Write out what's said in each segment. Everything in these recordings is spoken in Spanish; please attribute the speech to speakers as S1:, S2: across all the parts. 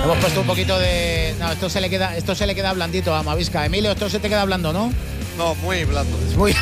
S1: Hemos puesto un poquito de... No, esto se le queda blandito a Mavisca. Emilio, esto se te queda blando, ¿no?
S2: No, muy blando.
S1: Muy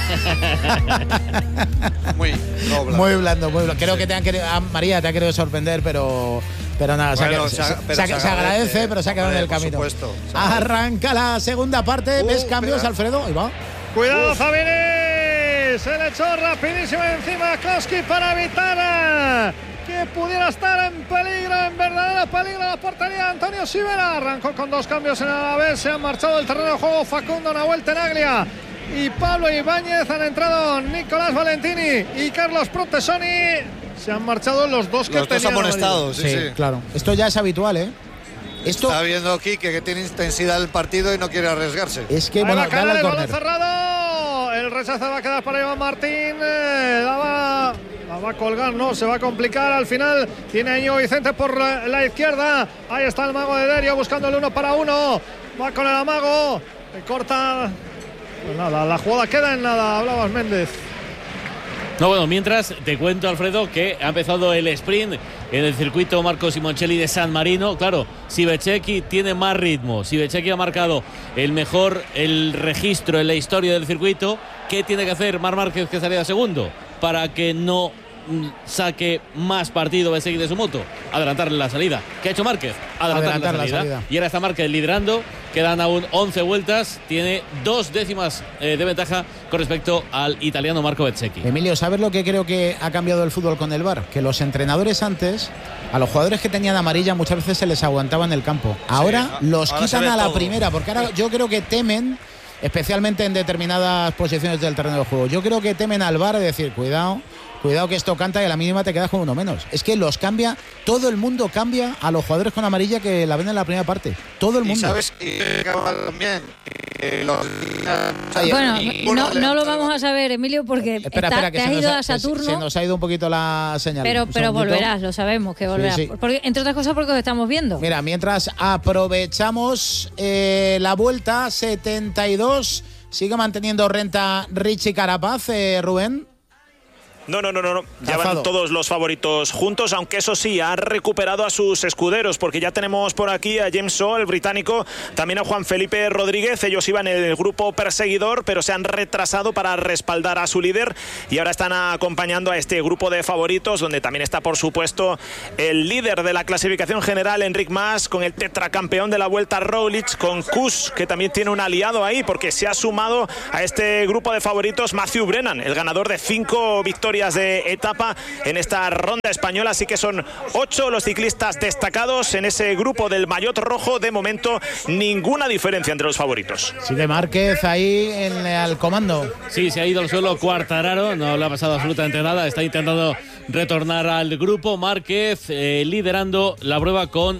S2: blando.
S1: Muy blando. Creo que María te ha querido sorprender, pero nada,
S2: bueno,
S1: se agradece, pero se ha quedado en el camino.
S2: Supuesto.
S1: Arranca la segunda parte. ¿Ves cambios, Alfredo? Ahí va.
S3: Cuidado, Zabini. Se le echó rapidísimo encima a Koski para evitar que pudiera estar en verdadero peligro la portería. Antonio Sivera arrancó con 2 cambios en el Alavés. Se han marchado del terreno de juego Facundo Nahuel Tenaglia y Pablo Ibáñez. Han entrado Nicolás Valentini y Carlos Protesoni. Se han marchado los dos que tenían.
S2: Los dos amonestados, sí.
S1: Claro. Esto ya es habitual, ¿eh?
S2: Está viendo Quique que tiene intensidad el partido y no quiere arriesgarse.
S1: Es que, bueno,
S3: dale el balón cerrado. El rechazo va a quedar para Iván Martín. La va a colgar, no, se va a complicar. Al final tiene a Íñigo Vicente por la izquierda. Ahí está el mago de Derio buscando el 1 para 1. Va con el amago. Le corta. Pues nada, la jugada queda en nada. Hablabas, Méndez.
S4: No, bueno, mientras te cuento, Alfredo, que ha empezado el sprint en el circuito Marco Simoncelli de San Marino. Claro, Siveceki tiene más ritmo. Siveceki ha marcado el registro en la historia del circuito. ¿Qué tiene que hacer Marc Márquez, que salía segundo, para que no saque más partido Beceki de su moto? Adelantarle la salida. ¿Qué ha hecho Márquez? Adelantarle la salida. Y ahora está Márquez liderando. Quedan aún 11 vueltas. Tiene 2 décimas de ventaja con respecto al italiano Marco Bezzecchi.
S1: Emilio, ¿sabes lo que creo que ha cambiado el fútbol con el VAR? Que los entrenadores antes, a los jugadores que tenían amarilla muchas veces se les aguantaba en el campo. Ahora los quitan a la primera, porque ahora yo creo que temen, especialmente en determinadas posiciones del terreno de juego, yo creo que temen al VAR, es decir, cuidado que esto canta y a la mínima te quedas con uno menos. Es que los cambia, todo el mundo cambia a los jugadores con amarilla que la ven en la primera parte. Todo el mundo.
S2: Y sabes que también
S5: bueno, no lo vamos a saber, Emilio, porque
S1: espera,
S5: te has ido a Saturno.
S1: Se nos ha ido un poquito la señal.
S5: Pero volverás, lo sabemos que volverás.
S1: Sí.
S5: Porque, entre otras cosas porque lo estamos viendo.
S1: Mira, mientras aprovechamos la vuelta 72, sigue manteniendo renta Richie Carapaz, Rubén.
S6: No. Ya van todos los favoritos juntos, aunque eso sí, ha recuperado a sus escuderos, porque ya tenemos por aquí a James Shaw, el británico, también a Juan Felipe Rodríguez. Ellos iban en el grupo perseguidor, pero se han retrasado para respaldar a su líder y ahora están acompañando a este grupo de favoritos, donde también está, por supuesto, el líder de la clasificación general, Enric Mas, con el tetracampeón de la Vuelta, Roglic, con Kuss, que también tiene un aliado ahí, porque se ha sumado a este grupo de favoritos Matthew Brennan, el ganador de 5 victorias de etapa en esta ronda española. Así que son 8 los ciclistas destacados en ese grupo del maillot rojo. De momento ninguna diferencia entre los favoritos.
S1: Sigue Márquez ahí al comando.
S4: Sí, se ha ido al suelo Quartararo, no le ha pasado absolutamente nada, está intentando retornar al grupo. Márquez liderando la prueba con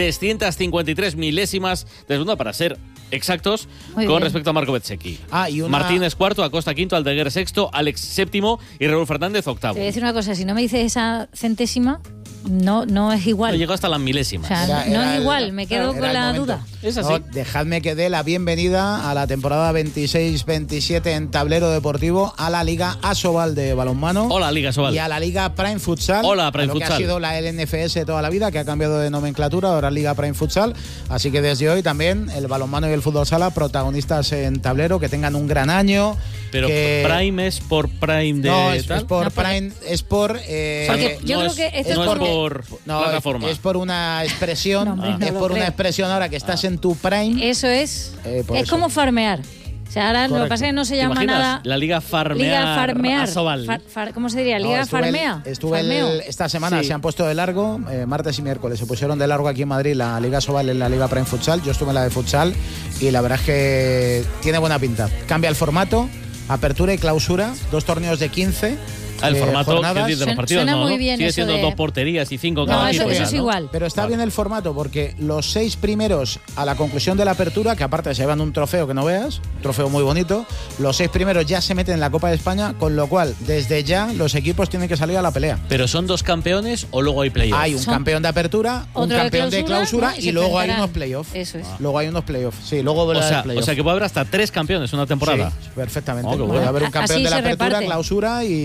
S4: 353 milésimas de segundo, para ser exactos, con respecto a Marco Bezzecchi. Martínez cuarto, Acosta quinto, Aldeguer sexto, Alex séptimo y Raúl Fernández octavo.
S5: Te voy a decir una cosa, si no me dices esa centésima, no es igual.
S4: No llegó hasta las milésimas.
S5: O sea, no es igual, me quedo con la duda.
S4: Es así.
S1: Dejadme que dé la bienvenida a la temporada 26-27 en tablero deportivo a la Liga Asobal de balonmano.
S4: Hola, Liga Asobal.
S1: Y a la Liga Prime Futsal.
S4: Hola, Prime Futsal.
S1: Que ha sido la LNFS toda la vida, que ha cambiado de nomenclatura, ahora Liga Prime Futsal. Así que desde hoy también el balonmano y el fútbol sala protagonistas en tablero, que tengan un gran año.
S4: Pero Prime es por Prime de
S1: no, es
S4: tal.
S1: por Prime, es por
S5: porque yo creo que esto
S4: no es por plataforma.
S1: Es por una expresión, es por una expresión ahora que estás en tu Prime.
S5: Eso es.
S1: Es
S5: eso. Como farmear. O sea, ahora lo que pasa es que no se llama nada.
S4: La Liga Farmear.
S5: Liga Farmear.
S4: Asobal.
S5: ¿Cómo se diría? Liga Farmea.
S1: Esta semana se han puesto de largo, martes y miércoles. Se pusieron de largo aquí en Madrid la Liga Asobal en la Liga Prime Futsal. Yo estuve en la de Futsal y la verdad es que tiene buena pinta. Cambia el formato, apertura y clausura, 2 torneos de 15.
S4: El formato que de los partidos
S5: suena muy bien.
S4: Sigue siendo 2 porterías y 5 cada equipo.
S5: Eso es igual.
S1: Pero está bien el formato, porque los 6 primeros a la conclusión de la apertura, que aparte se llevan un trofeo que no veas, un trofeo muy bonito, los 6 primeros ya se meten en la Copa de España, con lo cual desde ya los equipos tienen que salir a la pelea.
S4: ¿Pero son 2 campeones o luego hay playoffs?
S1: Hay un campeón de apertura, un campeón de clausura, y luego hay unos playoffs.
S5: Eso es.
S1: Luego hay unos playoffs. Sí, luego volverá el playoff.
S4: O sea que puede haber hasta 3 campeones una temporada.
S1: Sí, perfectamente.
S4: Bueno.
S1: Puede haber un campeón
S5: Así
S1: de la
S5: se
S1: apertura,
S5: reparte.
S1: clausura y un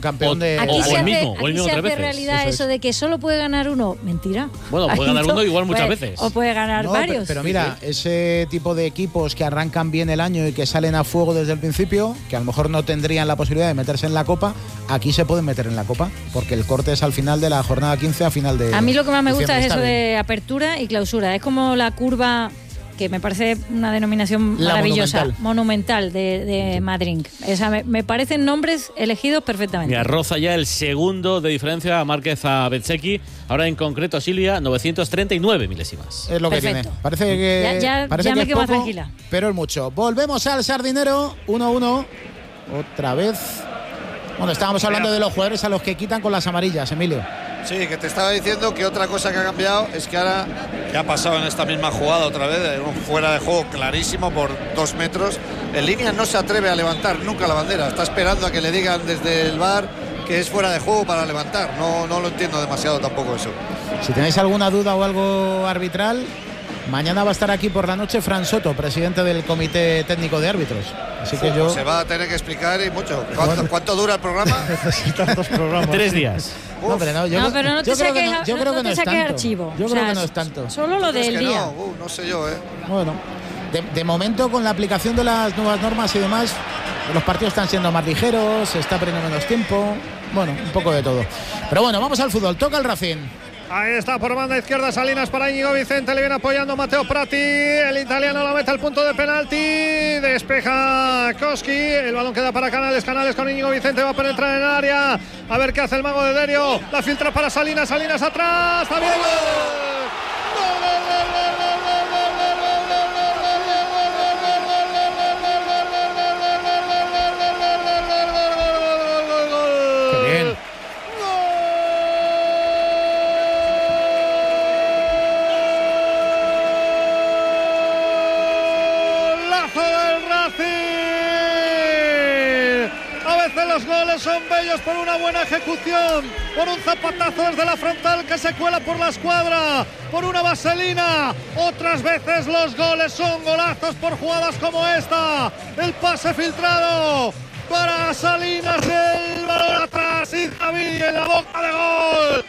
S1: campeón de...
S5: Aquí se
S4: hace
S5: hace realidad eso de que solo puede ganar uno. Mentira.
S4: Bueno, puede ganar uno igual muchas veces.
S5: O puede ganar varios.
S1: Pero mira, ese tipo de equipos que arrancan bien el año y que salen a fuego desde el principio, que a lo mejor no tendrían la posibilidad de meterse en la Copa, aquí se pueden meter en la Copa, porque el corte es al final de la jornada 15, a final de...
S5: A mí lo que más me gusta es eso
S1: bien.
S5: de apertura y clausura. Es como la curva, que me parece una denominación maravillosa, monumental de Madrid. Me parecen nombres elegidos perfectamente.
S4: Mira, roza ya el segundo de diferencia a Márquez a Bezzecchi. Ahora en concreto Silvia, 939 milésimas.
S1: Es lo
S5: Perfecto.
S1: que tiene. Parece que
S5: ya
S1: parece
S5: me
S1: que
S5: quedo
S1: es poco,
S5: tranquila.
S1: pero es mucho. Volvemos al Sardinero, 1-1. Otra vez. Bueno, estábamos hablando de los jugadores a los que quitan con las amarillas, Emilio.
S2: Sí, que te estaba diciendo que otra cosa que ha cambiado es que ahora, que ha pasado en esta misma jugada otra vez, un fuera de juego clarísimo por 2 metros, en línea no se atreve a levantar nunca la bandera, está esperando a que le digan desde el VAR que es fuera de juego para levantar. No lo entiendo demasiado tampoco eso.
S1: Si tenéis alguna duda o algo arbitral, mañana va a estar aquí por la noche Fran Soto, presidente del Comité Técnico de Árbitros. Así que yo...
S2: Se va a tener que explicar y mucho. ¿Cuánto dura el programa?
S3: Necesitan 2 programas.
S4: 3 días.
S1: No, pero no, yo creo que no es tanto.
S5: Archivo.
S1: Yo creo que no es tanto.
S5: Solo lo del día.
S2: No sé yo,
S1: Bueno, de momento con la aplicación de las nuevas normas y demás, los partidos están siendo más ligeros, se está perdiendo menos tiempo, bueno, un poco de todo. Pero bueno, vamos al fútbol, toca el Racing.
S3: Ahí está por banda izquierda Salinas para Íñigo Vicente, le viene apoyando Matteo Prati, el italiano lo mete al punto de penalti, despeja Koski, el balón queda para Canales con Íñigo Vicente, va a penetrar en el área, a ver qué hace el mago de Derio, la filtra para Salinas atrás, también los goles son bellos por una buena ejecución, por un zapatazo desde la frontal que se cuela por la escuadra, por una vaselina. Otras veces los goles son golazos por jugadas como esta. El pase filtrado para Salinas, el balón atrás y Javi en la boca de gol.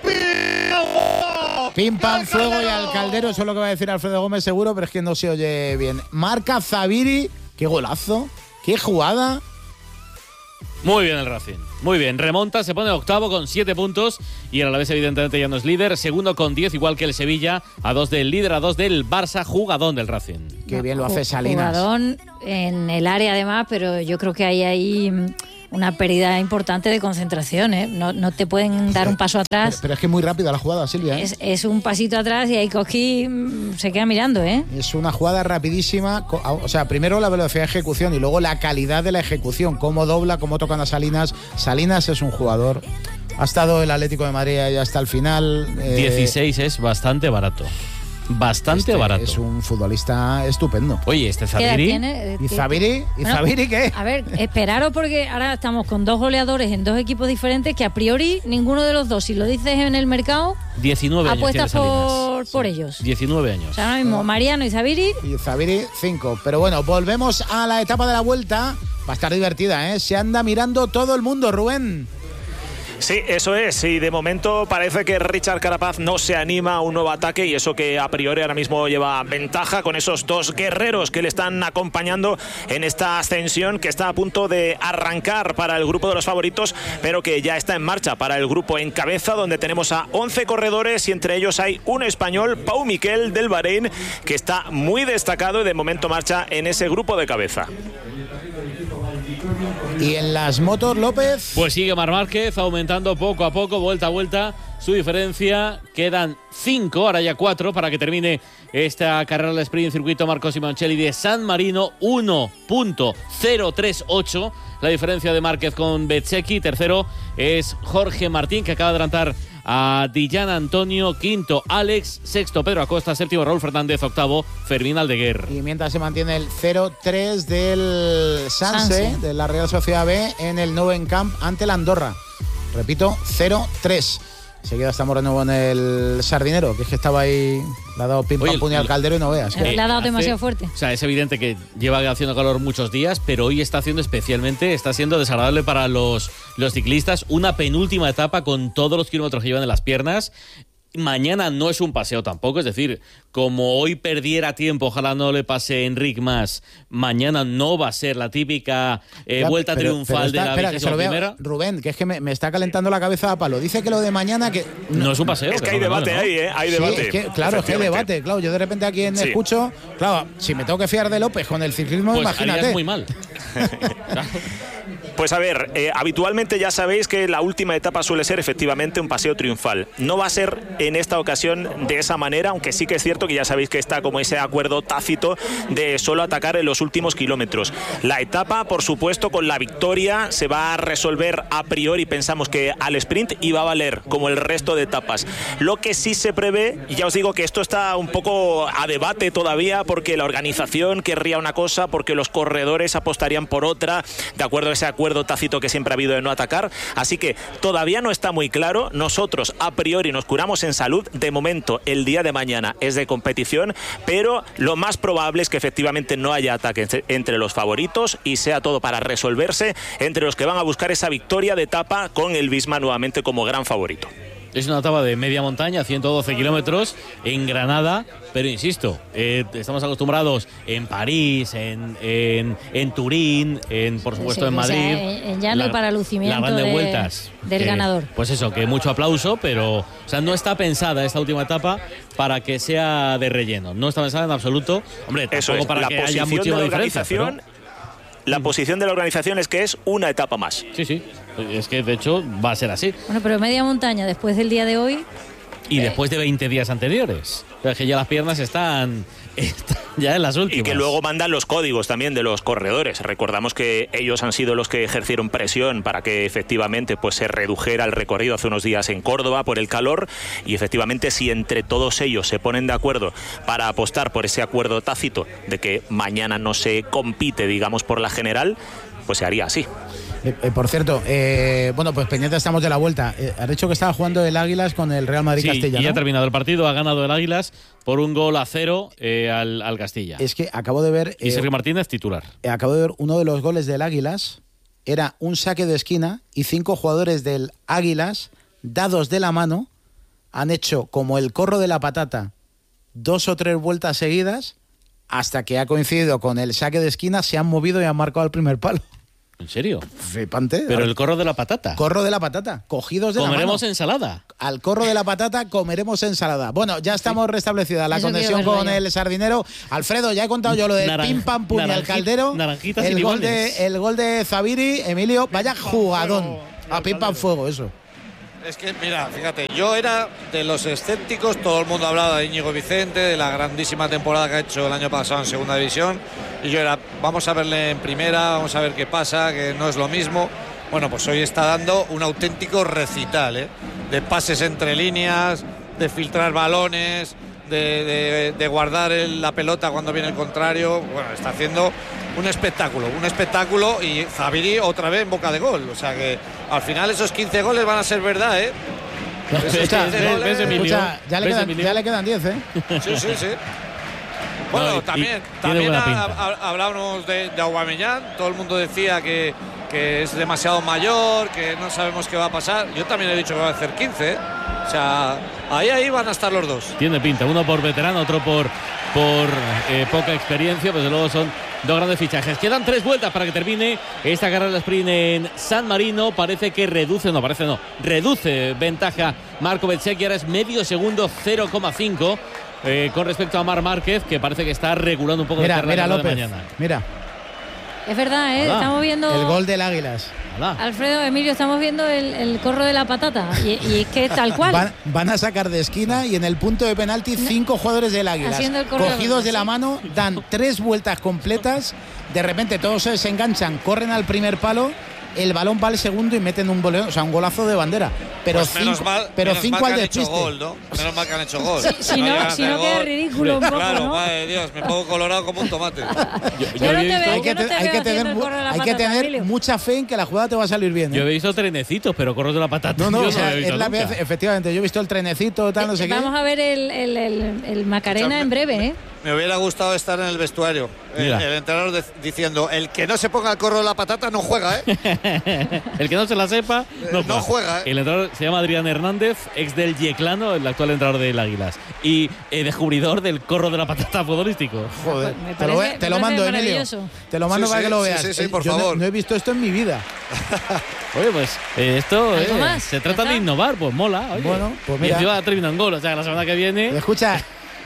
S1: Pim, pam, fuego y al Caldero, eso es lo que va a decir Alfredo Gómez seguro, pero es que no se oye bien. Marca Zaviri, qué golazo, qué jugada.
S4: Muy bien el Racing, muy bien, remonta, se pone octavo con 7 puntos y el Alavés evidentemente ya no es líder, segundo con 10, igual que el Sevilla, a 2 del líder, a 2 del Barça, jugadón del Racing.
S1: Qué bien lo hace Salinas.
S5: Jugadón en el área además, pero yo creo que hay ahí una pérdida importante de concentración, ¿eh? No te pueden dar un paso atrás.
S1: Pero es que es muy rápida la jugada, Silvia, ¿eh?
S5: Es un pasito atrás y ahí Koski se queda mirando, ¿eh?
S1: Es una jugada rapidísima, o sea, primero la velocidad de ejecución y luego la calidad de la ejecución, cómo dobla, cómo tocan a Salinas. Salinas es un jugador, ha estado el Atlético de Madrid y hasta el final.
S4: 16 es bastante barato. Bastante barato.
S1: Es un futbolista estupendo.
S4: Oye, Zaviri.
S1: ¿Y Zaviri? ¿Y Zaviri qué?
S5: A ver, esperaros porque ahora estamos con 2 goleadores en 2 equipos diferentes que a priori ninguno de los dos, si lo dices en el mercado,
S4: 19 años
S5: apuestas por ellos.
S4: 19 años.
S5: O sea, ahora mismo Mariano y Zaviri.
S1: Y Zaviri 5. Pero bueno, volvemos a la etapa de la vuelta. Va a estar divertida, ¿eh? Se anda mirando todo el mundo, Rubén.
S6: Sí, eso es. Y de momento parece que Richard Carapaz no se anima a un nuevo ataque y eso que a priori ahora mismo lleva ventaja con esos 2 guerreros que le están acompañando en esta ascensión que está a punto de arrancar para el grupo de los favoritos, pero que ya está en marcha para el grupo en cabeza, donde tenemos a 11 corredores y entre ellos hay un español, Pau Miquel del Bahrein, que está muy destacado y de momento marcha en ese grupo de cabeza.
S1: Y en las motos, López.
S4: Pues sigue Marc Márquez aumentando poco a poco, vuelta a vuelta, su diferencia. Quedan 5, ahora ya 4 para que termine esta carrera del sprint circuito Marco Simoncelli de San Marino. 1.038 la diferencia de Márquez con Bezzecchi. Tercero es Jorge Martín, que acaba de adelantar a Dijan Antonio. Quinto Alex, sexto Pedro Acosta, séptimo Raúl Fernández, octavo Fermín Aldeguer.
S1: Y mientras se mantiene el 0-3 del Sanse, de la Real Sociedad B, en el Nou Camp ante la Andorra. Repito, 0-3. Enseguida estamos de nuevo en el Sardinero, que es que estaba ahí, le ha dado pim pam puñal al Caldero y no veas.
S5: Le ha dado demasiado fuerte.
S4: O sea, es evidente que lleva haciendo calor muchos días, pero hoy está haciendo especialmente, está siendo desagradable para los ciclistas. Una penúltima etapa con todos los kilómetros que llevan en las piernas. Mañana no es un paseo tampoco, es decir, como hoy perdiera tiempo, ojalá no le pase a Enric más, mañana no va a ser la típica vuelta triunfal de la 21ª.
S1: Rubén, que es que me está calentando la cabeza a palo. Dice que lo de mañana que
S4: no es un paseo.
S6: Es que hay debate ahí, hay debate.
S1: Sí, es que, claro, es que hay debate. Claro, yo de repente a quien escucho, claro, si me tengo que fiar de López con el ciclismo,
S4: pues
S1: imagínate.
S4: Muy mal.
S6: Pues a ver, habitualmente ya sabéis que la última etapa suele ser efectivamente un paseo triunfal. No va a ser en esta ocasión de esa manera, aunque sí que es cierto que ya sabéis que está como ese acuerdo tácito de solo atacar en los últimos kilómetros. La etapa, por supuesto, con la victoria se va a resolver a priori, pensamos que al sprint y va a valer como el resto de etapas. Lo que sí se prevé, y ya os digo que esto está un poco a debate todavía, porque la organización querría una cosa, porque los corredores apostarían por otra, de acuerdo a ese acuerdo tácito que siempre ha habido de no atacar, así que todavía no está muy claro. Nosotros a priori nos curamos en salud. De momento el día de mañana es de competición, pero lo más probable es que efectivamente no haya ataque entre los favoritos y sea todo para resolverse entre los que van a buscar esa victoria de etapa con el Visma nuevamente como gran favorito.
S4: Es una etapa de media montaña, 112 kilómetros, en Granada, pero insisto, estamos acostumbrados en París, en Turín, por supuesto en Madrid.
S5: En llano y para lucimiento del ganador.
S4: Pues eso, que mucho aplauso, pero no está pensada esta última etapa para que sea de relleno. No está pensada en absoluto. Hombre, tampoco para que haya muchísima diferencia.
S6: La posición de la organización es que es una etapa más.
S4: Sí. Es que de hecho va a ser así.
S5: Bueno, pero media montaña después del día de hoy.
S4: Y después de 20 días anteriores. Pero es que ya las piernas están ya en las últimas.
S6: Y que luego mandan los códigos también de los corredores. Recordamos que ellos han sido los que ejercieron presión para que efectivamente pues se redujera el recorrido hace unos días en Córdoba por el calor, y efectivamente si entre todos ellos se ponen de acuerdo para apostar por ese acuerdo tácito de que mañana no se compite, digamos, por la general, pues se haría así.
S1: Por cierto, bueno, pues pendiente estamos de la vuelta. Has dicho que estaba jugando el Águilas con el Real Madrid Castilla,
S4: y
S1: ¿no?
S4: ha terminado el partido, ha ganado el Águilas por 1-0 al Castilla.
S1: Es que acabo de ver...
S4: y Sergio Martínez titular.
S1: Acabo de ver uno de los goles del Águilas, era un saque de esquina y 5 jugadores del Águilas, dados de la mano, han hecho como el corro de la patata 2 o 3 vueltas seguidas hasta que ha coincidido con el saque de esquina, se han movido y han marcado el primer palo.
S4: ¿En serio?
S1: Flipante.
S4: Pero el corro de la patata.
S1: Corro de la patata, cogidos de la mano.
S4: ¿Comeremos ensalada?
S1: Al corro de la patata comeremos ensalada. Bueno, ya estamos restablecida la conexión con el Sardinero. Alfredo, ya he contado yo lo del pim pam puñal al Caldero. El gol de Zaviri, Emilio, vaya jugadón. A pim pam fuego, eso.
S2: Es que, mira, fíjate, yo era de los escépticos, todo el mundo hablaba de Íñigo Vicente, de la grandísima temporada que ha hecho el año pasado en segunda división, y yo era, vamos a verle en primera, vamos a ver qué pasa, que no es lo mismo. Bueno, pues hoy está dando un auténtico recital, de pases entre líneas, de filtrar balones, de guardar la pelota cuando viene el contrario. Bueno, está haciendo un espectáculo, y Zaviri otra vez en boca de gol. O sea que al final esos 15 goles van a ser verdad, ¿eh?
S1: Ya le quedan 10, ¿eh?
S2: Sí. Bueno, no, también hablábamos de Aubameyang. Todo el mundo decía que es demasiado mayor, que no sabemos qué va a pasar. Yo también he dicho que va a hacer 15, ¿eh? O sea, ahí van a estar los dos.
S4: Tiene pinta, uno por veterano, otro por poca experiencia, pues luego son 2 grandes fichajes. Quedan 3 vueltas para que termine esta carrera de sprint en San Marino. Parece que reduce ventaja Marco Bezzecchi, ahora es medio segundo, 0,5 con respecto a Marc Márquez, que parece que está regulando un poco de terreno
S1: López,
S4: de mañana.
S1: Mira.
S5: Es verdad, estamos viendo
S1: el gol del Águilas.
S5: Alfredo, Emilio, estamos viendo el corro de la patata y es que tal cual.
S1: Van a sacar de esquina y en el punto de penalti 5 jugadores del Águilas cogidos de la mano, dan 3 vueltas completas, de repente todos se desenganchan, corren al primer palo, el balón va al segundo y meten un boleo, o sea, un golazo de bandera. Pero
S2: pues menos mal
S1: al
S2: que han hecho gol, ¿no? Menos mal que han hecho gol.
S5: Si no queda ridículo un poco,
S2: claro,
S5: ¿no?
S2: Madre de Dios, me pongo colorado como un tomate.
S1: Hay que tener mucha fe en que la jugada te va a salir bien.
S4: Yo he visto trenecitos, pero corros de la patata.
S1: No, o sea, es la vez, efectivamente, yo he visto el trenecito, tal, no sé qué.
S5: Vamos a ver el Macarena en breve, ¿eh?
S2: Me hubiera gustado estar en el vestuario. El entrenador diciendo: el que no se ponga el corro de la patata no juega, ¿eh?
S4: El que no se la sepa
S2: no juega, ¿eh?
S4: El entrenador se llama Adrián Hernández, ex del Yeclano, el actual entrenador del Águilas. Y descubridor del corro de la patata futbolístico.
S1: Joder, te lo mando, Emilio. Te lo mando para que lo veas.
S2: Sí, por favor.
S1: No he visto esto en mi vida.
S4: Oye, pues esto se trata de innovar, pues mola. Oye.
S1: Bueno, pues mira.
S4: Y encima terminan gol, o sea, la semana que viene.
S1: Escucha.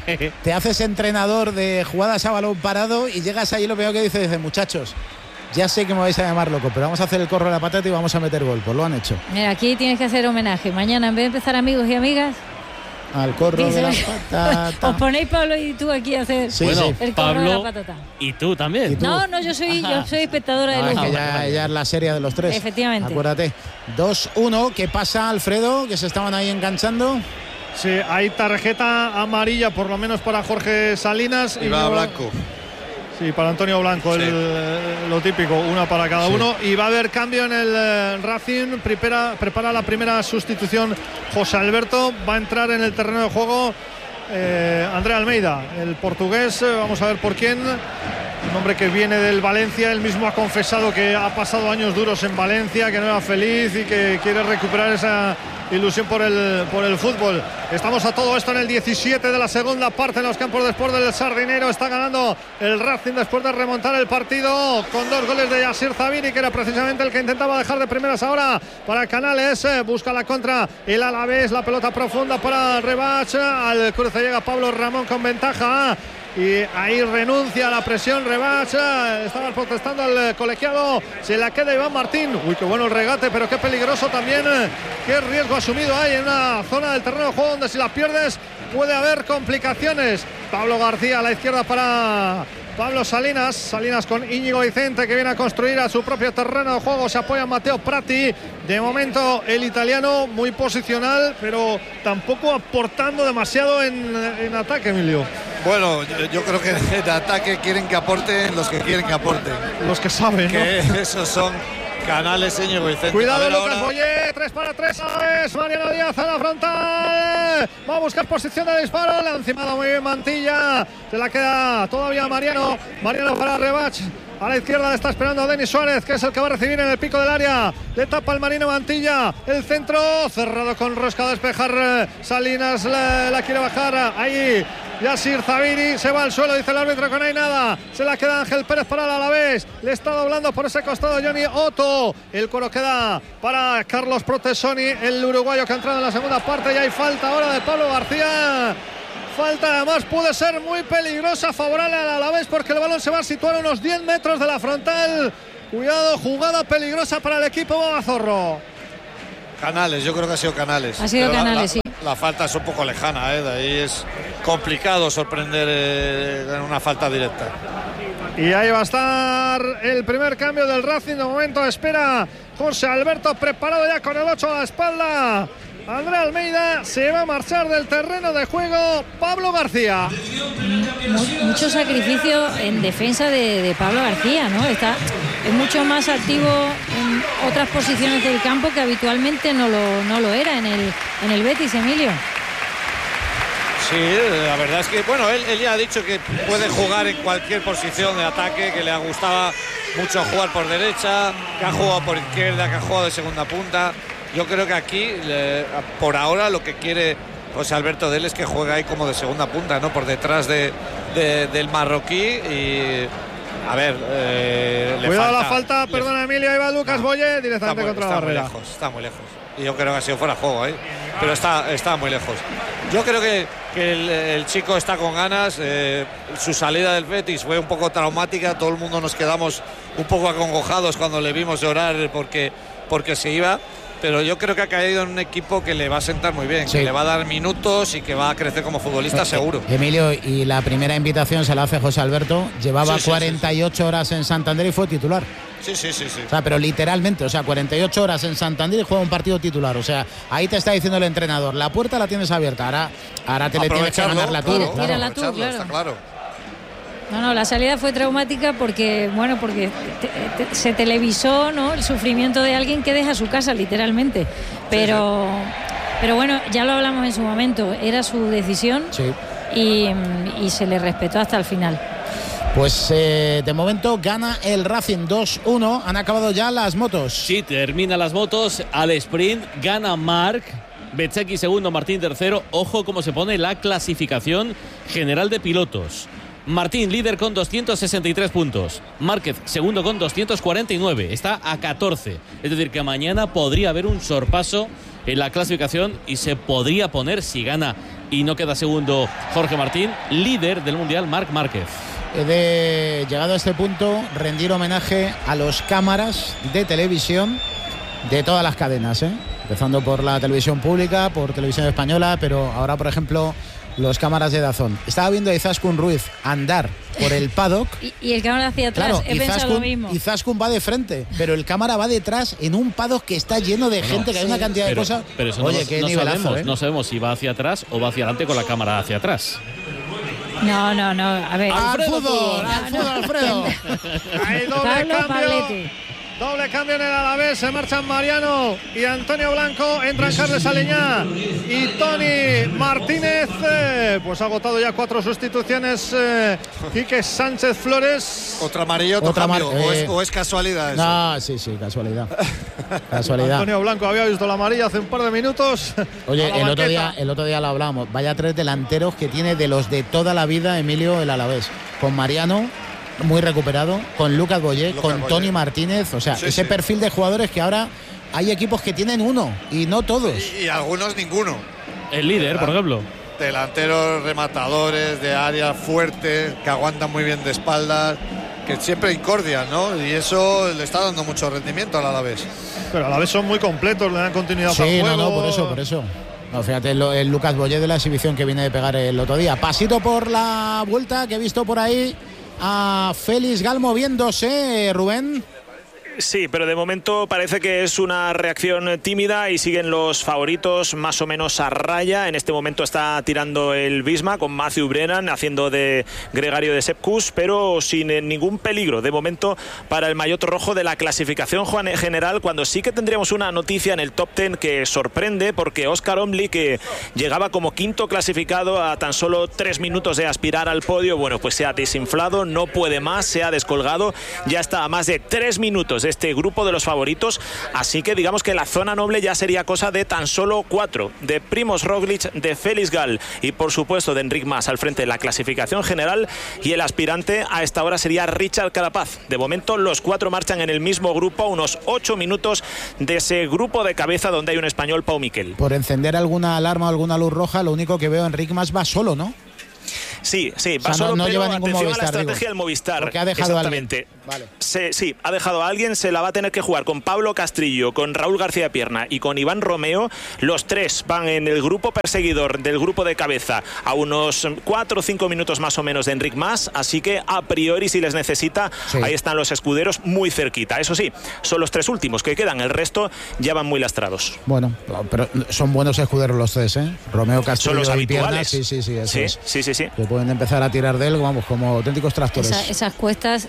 S1: Te haces entrenador de jugadas a balón parado y llegas ahí, lo primero que dices, muchachos, ya sé que me vais a llamar loco, pero vamos a hacer el corro de la patata y vamos a meter gol. Pues lo han hecho.
S5: Mira, aquí tienes que hacer homenaje. Mañana, en vez de empezar amigos y amigas,
S1: al corro de la patata.
S5: Os ponéis Pablo y tú aquí a hacer el corro de la patata.
S4: Y tú también.
S1: ¿Y tú?
S5: No, yo soy espectadora de lujo.
S1: Que ya es la serie de los tres.
S5: Efectivamente.
S1: Acuérdate. 2-1, ¿qué pasa, Alfredo? Que se estaban ahí enganchando.
S3: Sí, hay tarjeta amarilla por lo menos para Jorge Salinas.
S2: Y va Blanco.
S3: Sí, para Antonio Blanco,
S2: sí.
S3: Lo típico, una para cada uno. Y va a haber cambio en el Racing. Prepara la primera sustitución José Alberto. Va a entrar en el terreno de juego André Almeida, el portugués. Vamos a ver por quién. Un hombre que viene del Valencia. Él mismo ha confesado que ha pasado años duros en Valencia, que no era feliz y que quiere recuperar esa ilusión por el fútbol. Estamos a todo esto en el 17 de la segunda parte en los campos después del Sardinero. Está ganando el Racing después de remontar el partido con 2 goles de Yasir Zabiri, que era precisamente el que intentaba dejar de primeras ahora para Canales. Busca la contra el Alavés, la pelota profunda para Rebach. Al cruce llega Pablo Ramón con ventaja. Y ahí renuncia a la presión Rebach. Estaba protestando al colegiado. Se la queda Iván Martín. Uy, qué bueno el regate, pero qué peligroso también. Qué riesgo asumido hay en una zona del terreno de juego donde si la pierdes puede haber complicaciones. Pablo García a la izquierda para Pablo Salinas. Salinas con Íñigo Vicente, que viene a construir a su propio terreno de juego. Se apoya Matteo Prati. De momento el italiano muy posicional, pero tampoco aportando demasiado en ataque, Emilio.
S2: Bueno, yo creo que en ataque quieren que aporten los que quieren que aporten.
S3: Los que saben, ¿no?
S2: Que esos son Canales, Íñigo Vicente.
S3: Cuidado, Lucas Boyé, 3 para 3 a la vez. Mariano Díaz a la frontal. Va a buscar posición de disparo. Le ha encimado muy bien Mantilla. Se la queda todavía Mariano. Mariano para Rebach. A la izquierda le está esperando a Denis Suárez, que es el que va a recibir en el pico del área. Le tapa el Marino Mantilla. El centro cerrado con rosca a despejar. Salinas la quiere bajar. Ahí Yasir Zabiri se va al suelo, dice el árbitro que no hay nada. Se la queda Ángel Pérez para el Alavés. Le está doblando por ese costado Johnny Otto. El coro queda para Carlos Protesoni, el uruguayo que ha entrado en la segunda parte. Y hay falta ahora de Pablo García. Falta, además puede ser muy peligrosa, favorable al Alavés, porque el balón se va a situar a unos 10 metros de la frontal. Cuidado, jugada peligrosa para el equipo Babazorro.
S2: Canales, yo creo que ha sido Canales.
S5: Ha sido Canales, sí.
S2: La falta es un poco lejana, de ahí es complicado sorprender en una falta directa.
S3: Y ahí va a estar el primer cambio del Racing. De momento espera José Alberto, preparado ya con el 8 a la espalda. André Almeida, se va a marchar del terreno de juego Pablo García.
S5: Mucho sacrificio en defensa de Pablo García, ¿no? Es mucho más activo en otras posiciones del campo que habitualmente no lo era en el Betis, Emilio.
S2: Sí, la verdad es que, bueno, él ya ha dicho que puede jugar en cualquier posición de ataque, que le gustaba mucho jugar por derecha, que ha jugado por izquierda, que ha jugado de segunda punta. Yo creo que aquí, por ahora, lo que quiere José Alberto de él es que juegue ahí como de segunda punta, ¿no? Por detrás del marroquí y... A ver,
S3: cuidado la falta, perdona Emilio, ahí va Lucas Boyé directamente contra la barrera.
S2: Está muy lejos. Y yo creo que ha sido fuera de juego, pero está muy lejos. Yo creo que el chico está con ganas. Su salida del Betis fue un poco traumática. Todo el mundo nos quedamos un poco acongojados cuando le vimos llorar porque se iba. pero yo creo que ha caído en un equipo que le va a sentar muy bien, que le va a dar minutos y que va a crecer como futbolista seguro.
S1: Emilio, y la primera invitación se la hace José Alberto, llevaba 48 horas en Santander y fue titular.
S2: Sí.
S1: O sea, pero literalmente, 48 horas en Santander y juega un partido titular. O sea, ahí te está diciendo el entrenador, la puerta la tienes abierta, ahora te le tienes que ganarla tú.
S5: Tírala tú, claro.
S2: Está claro.
S5: No, la salida fue traumática porque se televisó, ¿no?, el sufrimiento de alguien que deja su casa, literalmente. Pero bueno, ya lo hablamos en su momento, era su decisión y se le respetó hasta el final.
S1: Pues de momento gana el Racing 2-1. Han acabado ya las motos.
S4: Sí, termina las motos. Al sprint gana Marc. Bezzecchi segundo, Martín tercero. Ojo cómo se pone la clasificación general de pilotos. Martín líder con 263 puntos. Márquez segundo con 249. Está a 14. Es decir, que mañana podría haber un sorpaso en la clasificación y se podría poner, si gana y no queda segundo Jorge Martín, líder del Mundial Marc Márquez.
S1: Llegado a este punto, rendir homenaje a los cámaras de televisión de todas las cadenas, empezando por la televisión pública, por Televisión Española, pero ahora, por ejemplo, los cámaras de DAZN. Estaba viendo a Izaskun Ruiz andar por el paddock
S5: y el cámara hacia atrás.
S1: Claro,
S5: he pensado lo mismo.
S1: Izaskun va de frente, pero el cámara va detrás en un paddock que está lleno de gente, que hay una cantidad de cosas.
S4: Pero eso
S1: oye, qué nivelazo,
S4: no sabemos si va hacia atrás o va hacia adelante con la cámara hacia atrás.
S5: No, a ver.
S1: Al fútbol, Alfredo.
S3: Hay doble cambio en el Alavés, se marchan Mariano y Antonio Blanco, entran Carles Aleñá y Toni Martínez. Pues ha agotado ya 4 sustituciones Quique Sánchez Flores.
S2: Otra amarilla, otro cambio, o es casualidad eso.
S1: No, sí, casualidad.
S3: Antonio Blanco había visto la amarilla hace un par de minutos.
S1: Oye, el otro día lo hablábamos, vaya 3 delanteros que tiene de los de toda la vida Emilio el Alavés, con Mariano muy recuperado, con Lucas Boyé, con Toni Martínez, o sea, ese perfil de jugadores que ahora hay equipos que tienen uno y no todos.
S2: Y algunos ninguno.
S4: El líder, por ejemplo.
S2: Delanteros rematadores de área fuertes, que aguantan muy bien de espaldas, que siempre incordian, ¿no? Y eso le está dando mucho rendimiento al Alavés.
S3: Pero a la vez son muy completos, le dan continuidad al juego.
S1: Sí, por eso. No, fíjate el Lucas Boyé de la exhibición que viene de pegar el otro día. Pasito por la vuelta que he visto por ahí a Félix Gal moviéndose, Rubén.
S6: Sí, pero de momento parece que es una reacción tímida y siguen los favoritos más o menos a raya. En este momento está tirando el Visma con Matthew Brennan haciendo de gregario de Sepkus, pero sin ningún peligro de momento para el maillot rojo de la clasificación general, cuando sí que tendríamos una noticia en el top 10 que sorprende, porque Oscar Omli, que llegaba como quinto clasificado a tan solo 3 minutos de aspirar al podio, bueno, pues se ha desinflado, no puede más, se ha descolgado, ya está a más de 3 minutos de este grupo de los favoritos, así que digamos que la zona noble ya sería cosa de tan solo 4, de Primož Roglič, de Félix Gal y por supuesto de Enric Mas al frente de la clasificación general, y el aspirante a esta hora sería Richard Carapaz. De momento los 4 marchan en el mismo grupo, unos 8 minutos de ese grupo de cabeza donde hay un español, Pau Miquel.
S1: Por encender alguna alarma o alguna luz roja, lo único que veo, Enric Mas va solo, ¿no?
S6: Sí, va
S1: o sea,
S6: solo,
S1: no
S6: pero
S1: lleva ningún
S6: atención
S1: Movistar,
S6: a la estrategia del Movistar.
S1: Porque ha dejado
S6: exactamente.
S1: A alguien. Vale.
S6: Sí, ha dejado a alguien, se la va a tener que jugar con Pablo Castrillo, con Raúl García Pierna y con Iván Romeo. Los 3 van en el grupo perseguidor del grupo de cabeza a unos 4 o 5 minutos más o menos de Enric Mas, así que a priori si les necesita, ahí están los escuderos muy cerquita. Eso sí, son los 3 últimos que quedan, el resto ya van muy lastrados.
S1: Bueno, pero son buenos escuderos los 3, Romeo, Castrillo
S6: son los
S1: y
S6: habituales.
S1: Pierna,
S6: Sí.
S1: Que pueden empezar a tirar de él, vamos, como auténticos tractores.
S5: Esas cuestas,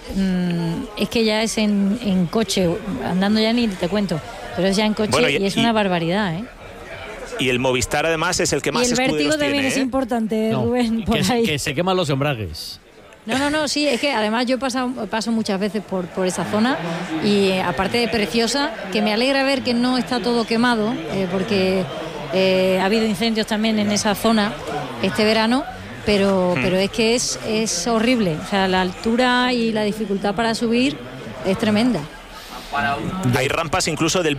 S5: es que ya es en coche, andando ya ni te cuento, pero es ya en coche, y es una barbaridad,
S6: Y el Movistar además es el que más escuderos tiene.
S5: Y el vértigo también es importante, Rubén, por ahí.
S4: Que se queman los embragues.
S5: No, sí, es que además yo paso muchas veces por esa zona y aparte de preciosa, que me alegra ver que no está todo quemado, porque ha habido incendios también en esa zona este verano. Pero es que es horrible, o sea, la altura y la dificultad para subir es tremenda.
S6: Hay rampas incluso del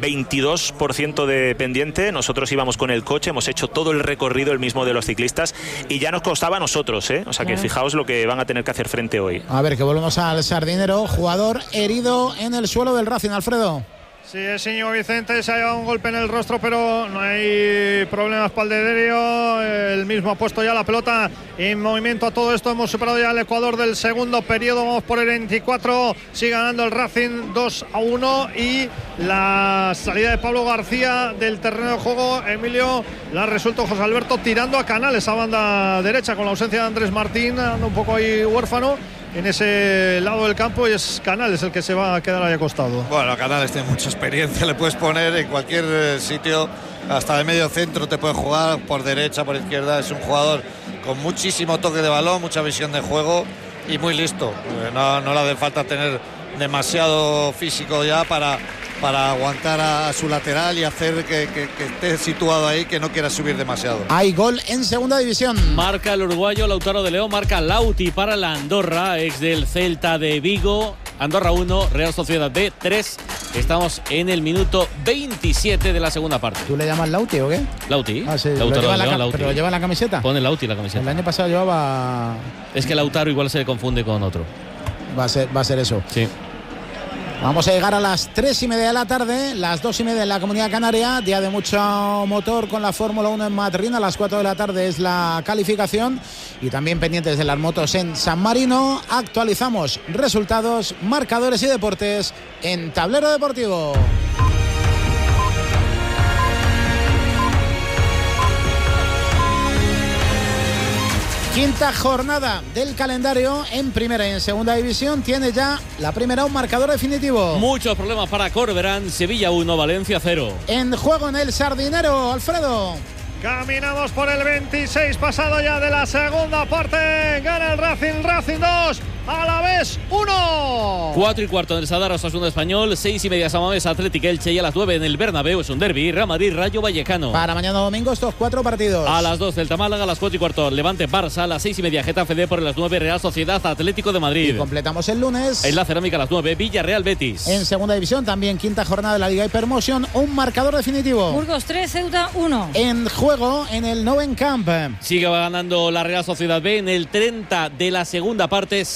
S6: 22% de pendiente. Nosotros íbamos con el coche, hemos hecho todo el recorrido, el mismo de los ciclistas, y ya nos costaba a nosotros, O sea que fijaos lo que van a tener que hacer frente hoy.
S1: A ver, que volvemos al Sardinero, jugador herido en el suelo del Racing, Alfredo.
S3: Sí, es Íñigo Vicente, se ha llevado un golpe en el rostro, pero no hay problemas para el Dederio. El mismo ha puesto ya la pelota en movimiento a todo esto. Hemos superado ya el Ecuador del segundo periodo. Vamos por el 24. Sigue ganando el Racing 2-1. Y la salida de Pablo García del terreno de juego, Emilio, la ha resuelto José Alberto tirando a Canales a banda derecha, con la ausencia de Andrés Martín, anda un poco ahí huérfano en ese lado del campo, y es Canales el que se va a quedar ahí acostado.
S2: Bueno, Canales tiene mucha experiencia, le puedes poner en cualquier sitio, hasta de medio centro te puede jugar, por derecha, por izquierda. Es un jugador con muchísimo toque de balón, mucha visión de juego y muy listo. No le hace falta tener demasiado físico ya para aguantar a su lateral y hacer que esté situado ahí, que no quiera subir demasiado.
S1: Hay gol en segunda división.
S4: Marca el uruguayo Lautaro de León, marca Lauti para la Andorra, ex del Celta de Vigo. Andorra 1, Real Sociedad B 3. Estamos en el minuto 27 de la segunda parte.
S1: ¿Tú le llamas Lauti o qué?
S4: Lauti.
S1: Ah, sí.
S4: Lautaro de León, Lauti.
S1: ¿Pero lo lleva en la camiseta?
S4: Pone Lauti la camiseta.
S1: El año pasado llevaba...
S4: Es que Lautaro igual se le confunde con otro.
S1: Va a ser eso.
S4: Sí.
S1: Vamos a llegar a las 3:30 de la tarde, las 2:30 en la Comunidad Canaria, día de mucho motor con la Fórmula 1 en Madrid. A las 4 de la tarde es la calificación, y también pendientes de las motos en San Marino. Actualizamos resultados, marcadores y deportes en Tablero Deportivo. Quinta jornada del calendario en primera y en segunda división. Tiene ya la primera un marcador definitivo.
S4: Muchos problemas para Corberán. Sevilla 1, Valencia 0.
S1: En juego en el Sardinero, Alfredo.
S3: Caminamos por el 26, pasado ya de la segunda parte. Gana el Racing 2, Alavés 1.
S4: 4:15 en el Sadar, Osasuna Español. 6:30 Samamés, Atlético Elche. Y a las 9 en el Bernabéu es un derbi. Real Madrid, Rayo Vallecano.
S1: Para mañana domingo estos 4 partidos.
S4: A las 2 Celta Málaga, a las 4:15 Levante Barça. A las 6:30 Getafe D. Por las 9 Real Sociedad Atlético de Madrid.
S1: Y completamos el lunes.
S4: En la Cerámica a las 9 Villarreal Betis.
S1: En segunda división también quinta jornada de la Liga Hypermotion. Un marcador definitivo.
S5: Burgos 3, Ceuta 1.
S1: En juego en el Noven Camp.
S4: Sigue ganando la Real Sociedad B en el 30 de la segunda parte,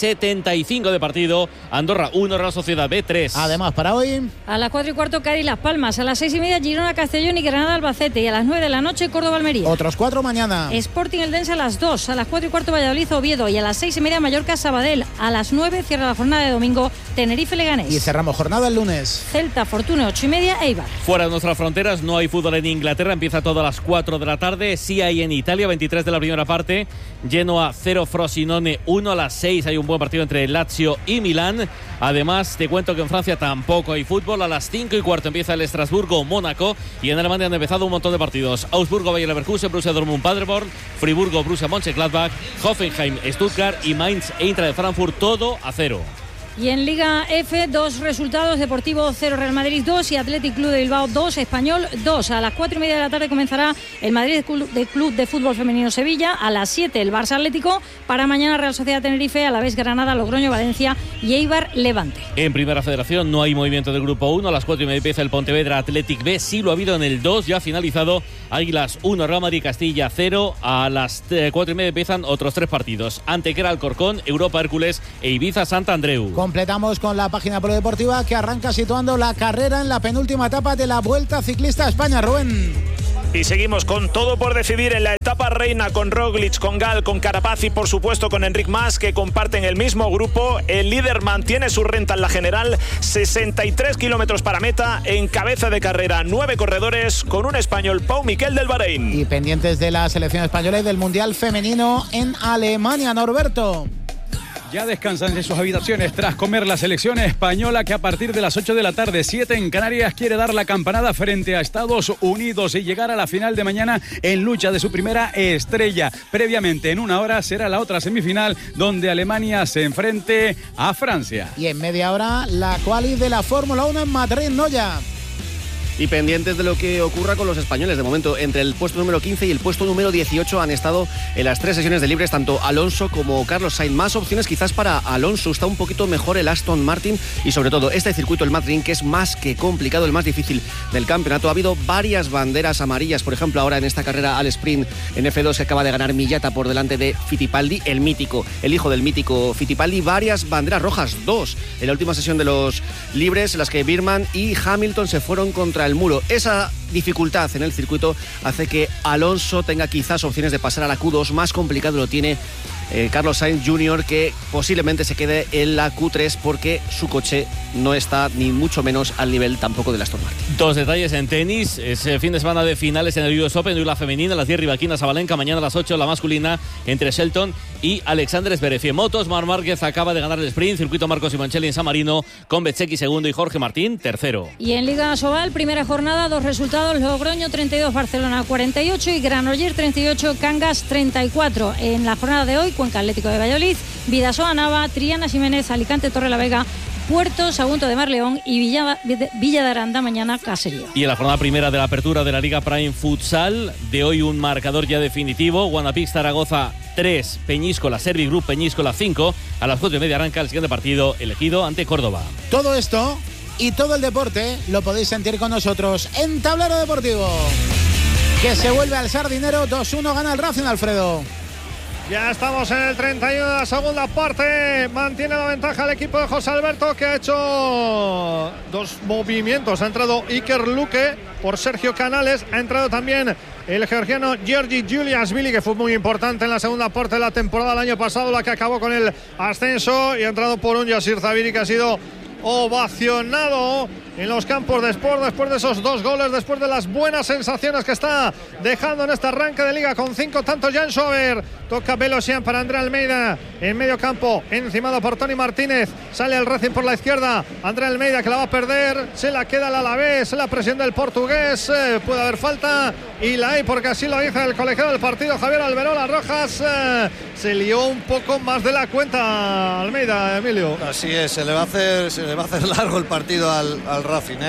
S4: 75 de partido. Andorra 1, Real Sociedad B 3.
S1: Además, para hoy,
S5: a las 4:15 Cádiz Las Palmas, a las 6:30 Girona Castellón y Granada Albacete, y a las 9 de la noche Córdoba Almería.
S1: Otros 4 mañana.
S5: Sporting Eldense a las 2, a las 4:15 Valladolid Oviedo, y a las 6:30 Mallorca Sabadell. A las 9 cierra la jornada de domingo Tenerife Leganés.
S1: Y cerramos jornada el lunes.
S5: Celta Fortuna 8:30 Eibar.
S4: Fuera de nuestras fronteras no hay fútbol en Inglaterra, empieza todo a las 4 de la tarde. Sí hay en Italia, 23 de la primera parte. Genoa 0, Frosinone 1. A las 6 hay un buen partido entre Lazio y Milán. Además, te cuento que en Francia tampoco hay fútbol. A las 5:15 empieza el Estrasburgo-Mónaco. Y en Alemania han empezado un montón de partidos. Augsburgo-Bayer Leverkusen, Borussia Dortmund-Paderborn, Friburgo-Borussia Mönchengladbach, Hoffenheim-Stuttgart y Mainz-Eintracht de Frankfurt, todo a 0.
S5: Y en Liga F, 2 resultados: Deportivo 0, Real Madrid 2 y Athletic Club de Bilbao 2, Español 2. A las 4:30 de la tarde comenzará el Madrid Club de Fútbol Femenino Sevilla. A las 7 el Barça Atlético. Para mañana Real Sociedad Tenerife, Alavés Granada, Logroño Valencia y Eibar Levante.
S4: En Primera Federación no hay movimiento del Grupo 1. A las 4:30 empieza el Pontevedra Athletic B. Sí lo ha habido en el 2, ya finalizado. Águilas 1, Real Madrid Castilla 0. A las 4:30 empiezan otros 3 partidos. Antequera Alcorcón, Europa Hércules e Ibiza Santa Andreu.
S1: Completamos con la página polideportiva, que arranca situando la carrera en la penúltima etapa de la Vuelta Ciclista a España. Rubén.
S6: Y seguimos con todo por decidir en la etapa reina, con Roglic, con Gal, con Carapaz y por supuesto con Enric Mas, que comparten el mismo grupo. El líder mantiene su renta en la general, 63 kilómetros para meta, en cabeza de carrera 9 corredores, con un español, Pau Miquel del Bahrein.
S1: Y pendientes de la selección española y del Mundial Femenino en Alemania, Norberto.
S7: Ya descansan en sus habitaciones tras comer la selección española, que a partir de las 8 de la tarde, 7 en Canarias, quiere dar la campanada frente a Estados Unidos y llegar a la final de mañana en lucha de su primera estrella. Previamente, en 1 hora, será la otra semifinal donde Alemania se enfrente a Francia.
S1: Y en media hora, la quali de la Fórmula 1 en Madrid, Noya.
S8: y pendientes de lo que ocurra con los españoles. De momento, entre el puesto número 15 y el puesto número 18 han estado en las 3 sesiones de libres tanto Alonso como Carlos Sainz. Más opciones quizás para Alonso, está un poquito mejor el Aston Martin y sobre todo este circuito, el Madrid, que es más que complicado, el más difícil del campeonato. Ha habido varias banderas amarillas, por ejemplo ahora en esta carrera al sprint en F2 que acaba de ganar Millata por delante de Fittipaldi, el hijo del mítico Fittipaldi. Varias banderas rojas, 2 en la última sesión de los libres, en las que Birman y Hamilton se fueron contra el muro. Esa dificultad en el circuito hace que Alonso tenga quizás opciones de pasar a la Q2. Más complicado lo tiene Carlos Sainz Jr., que posiblemente se quede en la Q3 porque su coche no está ni mucho menos al nivel tampoco del Aston Martin.
S4: 2 detalles en tenis. Ese fin de semana de finales en el US Open, hoy la femenina, a las 10 Rivaquina Sabalenka, mañana a las 8 la masculina entre Shelton y Alexander Zverev. En motos, Marc Márquez acaba de ganar el sprint, circuito Marco Simoncelli en San Marino, con Bezzecchi segundo y Jorge Martín tercero.
S5: Y en Liga Sobal, primera jornada, 2 resultados: Logroño 32, Barcelona 48 y Granollers 38, Cangas 34. En la jornada de hoy, Cuenca Atlético de Valladolid, Vidasoa Nava, Triana Ximénez, Alicante Torrelavega, Puerto Sagunto de Marleón y Villa de Aranda mañana Caserío.
S4: Y en la jornada primera de la apertura de la Liga Prime Futsal, de hoy un marcador ya definitivo: Guanapix Zaragoza 3, Peñíscola Service Group Peñíscola 5. A las 4:30 arranca el siguiente partido, elegido ante Córdoba.
S1: Todo esto y todo el deporte lo podéis sentir con nosotros en Tablero Deportivo, que se vuelve al Sardinero. 2-1 gana el Racing, Alfredo.
S3: Ya estamos en el 31 de la segunda parte. Mantiene la ventaja el equipo de José Alberto, que ha hecho 2 movimientos. Ha entrado Iker Luque por Sergio Canales. Ha entrado también el georgiano Georgi Juliashvili, que fue muy importante en la segunda parte de la temporada del año pasado, la que acabó con el ascenso. Y ha entrado por un Yasir Zaviri, que ha sido ovacionado en los campos de Sport después de esos 2 goles, después de las buenas sensaciones que está dejando en este arranque de liga con 5 tantos. Jan Schober toca Belosian para André Almeida en medio campo, encimado por Tony Martínez. Sale el Racing por la izquierda, André Almeida, que la va a perder, se la queda el Alavés, la presión del portugués, puede haber falta y la hay, porque así lo dice el colegiado del partido, Javier Alberola Rojas. Se lió un poco más de la cuenta Almeida, Emilio.
S2: Así es, se le va a hacer largo el partido al Racing,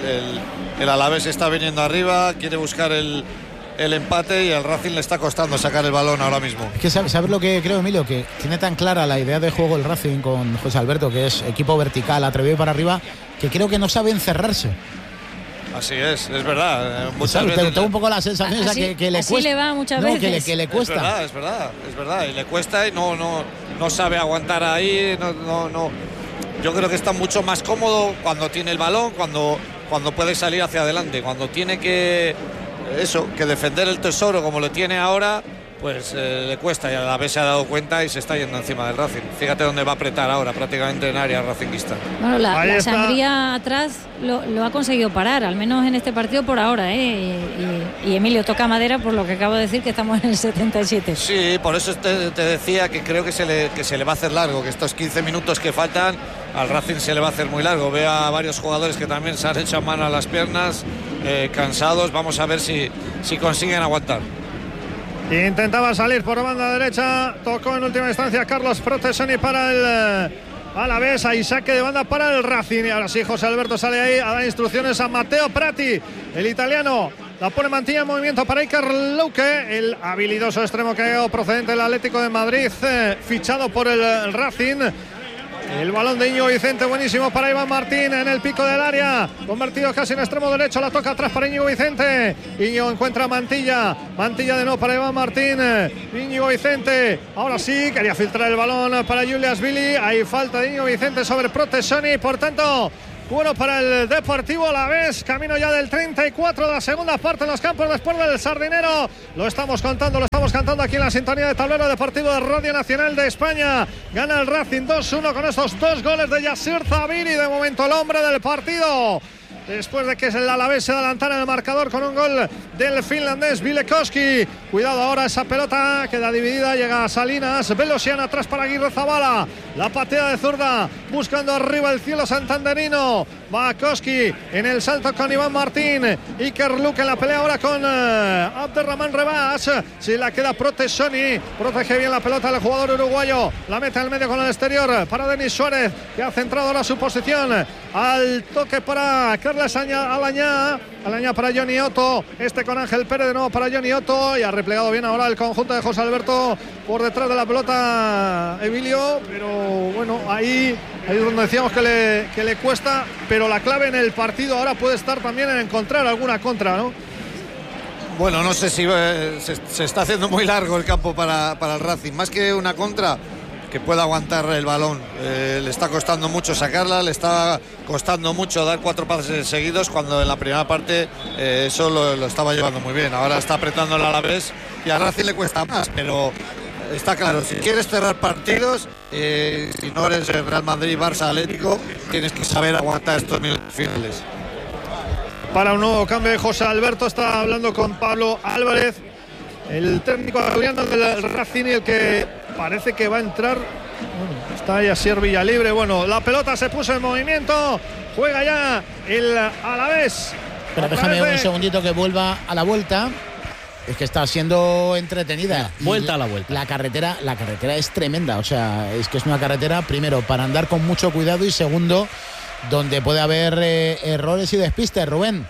S2: el Alavés está viniendo arriba, quiere buscar el empate y al Racing le está costando sacar el balón ahora mismo.
S1: Es que sabes lo que creo, Emilio, que tiene tan clara la idea de juego el Racing con José Alberto, que es equipo vertical, atrevido para arriba, que creo que no sabe encerrarse.
S2: Así es verdad. Muchas veces
S1: tengo un poco la sensación esa que le
S5: así
S1: cuesta.
S5: Le va muchas veces.
S1: Que le cuesta.
S2: Es verdad. Y le cuesta y no sabe aguantar ahí. No. Yo creo que está mucho más cómodo cuando tiene el balón, cuando puede salir hacia adelante, cuando tiene que defender el tesoro como lo tiene ahora, pues le cuesta, y a la vez se ha dado cuenta y se está yendo encima del Racing. Fíjate dónde va a apretar ahora, prácticamente en área racinguista.
S5: Bueno, la sangría atrás lo ha conseguido parar, al menos en este partido por ahora, y Emilio toca madera por lo que acabo de decir, que estamos en el 77.
S2: Sí, por eso te decía que creo que se le va a hacer largo, que estos 15 minutos que faltan al Racing se le va a hacer muy largo. Veo a varios jugadores que también se han hecho mano a las piernas, cansados. Vamos a ver si consiguen aguantar.
S3: Intentaba salir por banda derecha, tocó en última instancia Carlos Protesoni para el Alavés, ahí saque de banda para el Racing. Y ahora sí, José Alberto sale ahí a dar instrucciones a Matteo Prati, el italiano. La pone Mantilla en movimiento para Iker Luque, el habilidoso extremo que ha procedente del Atlético de Madrid, fichado por el Racing. El balón de Íñigo Vicente, buenísimo para Iván Martín en el pico del área, convertido casi en extremo derecho, la toca atrás para Íñigo Vicente. Íñigo encuentra a Mantilla de nuevo para Iván Martín. Íñigo Vicente, ahora sí, quería filtrar el balón para Juliashvili. Hay falta de Íñigo Vicente sobre Protesoni, por tanto, bueno para el Deportivo Alavés, camino ya del 34 de la segunda parte en los campos después del Sardinero. Lo estamos cantando aquí en la sintonía de Tablero Deportivo de Radio Nacional de España. Gana el Racing 2-1 con estos 2 goles de Yasir Zaviri, de momento el hombre del partido, después de que el Alavés se adelantara en el marcador con un gol del finlandés Vilekoski. Cuidado ahora, esa pelota queda dividida, llega a Salinas, Velosian atrás para Aguirre Zabala, la patea de zurda, buscando arriba el cielo santanderino. Va Koski en el salto con Iván Martín, Iker Luque en la pelea ahora con Abderrahman Rebas, si la queda Protesoni, protege bien la pelota el jugador uruguayo, la mete al medio con el exterior para Denis Suárez, que ha centrado ahora su posición, al toque para Carlos Douglas Alañá para Johnny Otto, con Ángel Pérez de nuevo para Johnny Otto, y ha replegado bien ahora el conjunto de José Alberto por detrás de la pelota Emilio, pero bueno, ahí es donde decíamos que le cuesta, pero la clave en el partido ahora puede estar también en encontrar alguna contra, ¿no?
S2: Bueno, no sé si se está haciendo muy largo el campo para el Racing, más que una contra que pueda aguantar el balón. Le está costando mucho sacarla, le está costando mucho dar 4 pases seguidos, cuando en la primera parte eso lo estaba llevando muy bien. Ahora está apretando el Alavés y a Racing le cuesta más, pero está claro, si quieres cerrar partidos, si no eres el Real Madrid, Barça, Atlético, tienes que saber aguantar estos minutos finales.
S3: Para un nuevo cambio de José Alberto, está hablando con Pablo Álvarez, el técnico asturiano del Racing, y el que parece que va a entrar. Bueno, está ahí Asier Villalibre. Bueno, la pelota se puso en movimiento. Juega ya el Alavés.
S1: Pero déjame un segundito que vuelva a la vuelta. Es que está siendo entretenida.
S4: Vuelta a la vuelta.
S1: La carretera es tremenda. O sea, es que es una carretera, primero, para andar con mucho cuidado, y segundo, donde puede haber errores y despistes, Rubén.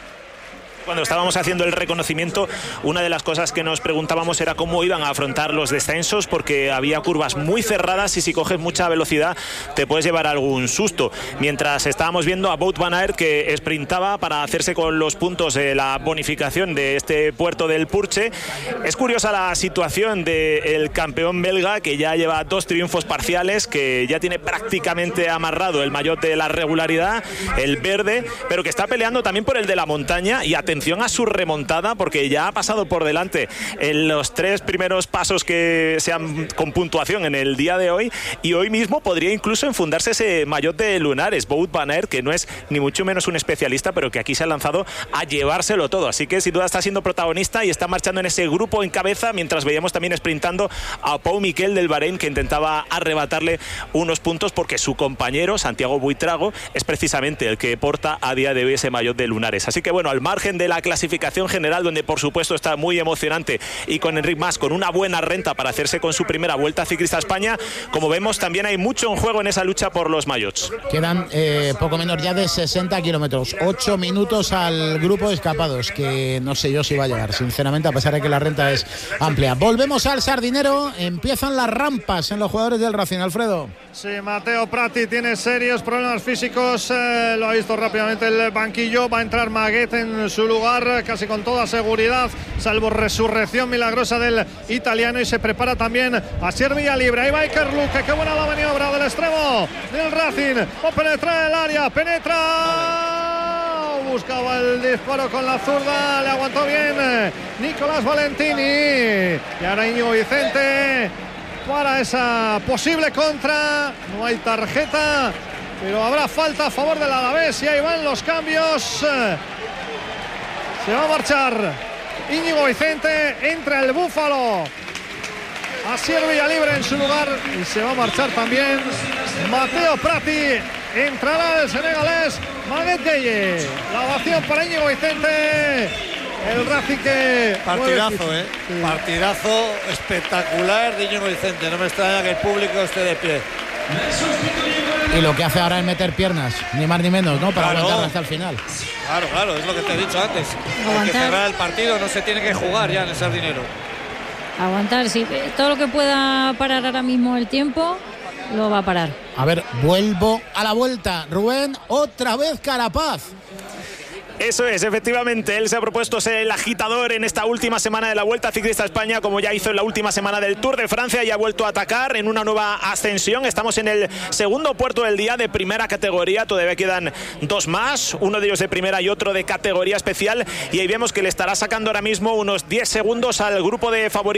S6: Cuando estábamos haciendo el reconocimiento, una de las cosas que nos preguntábamos era cómo iban a afrontar los descensos, porque había curvas muy cerradas y si coges mucha velocidad te puedes llevar algún susto. Mientras estábamos viendo a Wout van Aert, que sprintaba para hacerse con los puntos de la bonificación de este puerto del Purche. Es curiosa la situación del campeón belga, que ya lleva 2 triunfos parciales, que ya tiene prácticamente amarrado el maillot de la regularidad, el verde, pero que está peleando también por el de la montaña. Y atención a su remontada, porque ya ha pasado por delante en los 3 primeros pasos que sean con puntuación en el día de hoy, y hoy mismo podría incluso enfundarse ese maillot de lunares. Wout van Aert, que no es ni mucho menos un especialista, pero que aquí se ha lanzado a llevárselo todo, así que sin duda está siendo protagonista y está marchando en ese grupo en cabeza, mientras veíamos también sprintando a Pau Miquel del Bahrein, que intentaba arrebatarle unos puntos, porque su compañero Santiago Buitrago es precisamente el que porta a día de hoy ese maillot de lunares. Así que bueno, al margen de la clasificación general, donde por supuesto está muy emocionante, y con Enric Mas con una buena renta para hacerse con su primera Vuelta Ciclista a España, como vemos también hay mucho en juego en esa lucha por los maillots.
S1: Quedan poco menos ya de 60 kilómetros, 8 minutos al grupo de escapados, que no sé yo si va a llegar, sinceramente, a pesar de que la renta es amplia. Volvemos al Sardinero, empiezan las rampas en los jugadores del Racing, Alfredo.
S3: Sí, Mateo Prati tiene serios problemas físicos, lo ha visto rápidamente el banquillo. Va a entrar Maguet en su lugar casi con toda seguridad, salvo resurrección milagrosa del italiano, y se prepara también Asier Villalibre. Ahí va Iker Luque, qué buena la maniobra del extremo del Racing, va a penetrar el área, penetra, buscaba el disparo con la zurda, le aguantó bien Nicolás Valentini, y ahora Íñigo Vicente para esa posible contra. No hay tarjeta, pero habrá falta a favor del Alavés, y ahí van los cambios. Se va a marchar Íñigo Vicente, entra el Búfalo Asier Villalibre en su lugar, y se va a marchar también Mateo Prati. Entrará el senegalés Maguet Gueye. La ovación para Íñigo Vicente. El Racing que...
S2: Partidazo, sí. Partidazo espectacular de Íñigo Vicente. No me extraña que el público esté de pie.
S1: Y lo que hace ahora es meter piernas, ni más ni menos, ¿no? Para aguantar hasta el final.
S2: Claro, es lo que te he dicho antes. Hay que cerrar el partido, no se tiene que jugar ya en el Sardinero.
S5: Aguantar, sí. Todo lo que pueda parar ahora mismo el tiempo, lo va a parar.
S1: A ver, vuelvo a la vuelta. Rubén, otra vez Carapaz.
S6: Eso es, efectivamente, él se ha propuesto ser el agitador en esta última semana de la Vuelta Ciclista a España, como ya hizo en la última semana del Tour de Francia, y ha vuelto a atacar en una nueva ascensión. Estamos en el segundo puerto del día de primera categoría, todavía quedan 2 más, uno de ellos de primera y otro de categoría especial, y ahí vemos que le estará sacando ahora mismo unos 10 segundos al grupo de favoritos